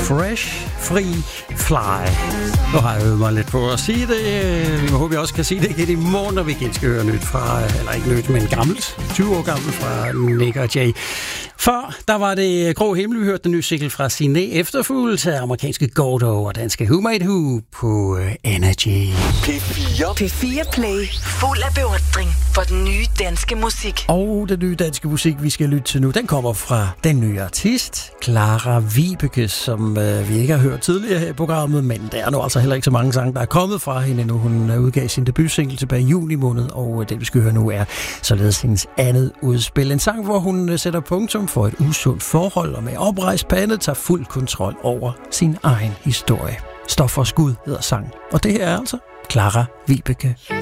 Fresh, Free, Fly. Nu har jeg øvet mig lidt på at sige det. Vi må håbe, jeg også kan sige det igen i morgen, når vi igen skal høre nyt fra, eller ikke nyt, men gammelt, 20 år gammelt fra Nick og Jay. Før, der var det Grå Himmel, vi hørte den nye single fra Siné, efterfulgt af amerikanske Gordo og danske Who Made Who på Energy. P4 Play, fuld af beundring for den nye danske musik. Og den nye danske musik, vi skal lytte til nu, den kommer fra den nye artist, Clara Vibeke, som vi ikke har hørt tidligere her i programmet, men der er nu altså heller ikke så mange sange, der er kommet fra hende nu. Hun udgav sin debutsingle tilbage i juni måned, og det vi skal høre nu er således hendes andet udspil. En sang, hvor hun sætter punktum for et usundt forhold, og med oprejst pande tager fuld kontrol over sin egen historie. Stof for skud hedder sang, og det her er altså Clara Vibeke.